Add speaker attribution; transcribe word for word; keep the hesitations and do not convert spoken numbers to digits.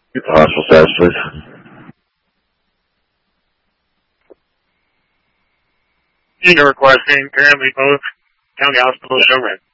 Speaker 1: Get the hospital status, please.
Speaker 2: Unit requesting currently both county hospitals show red.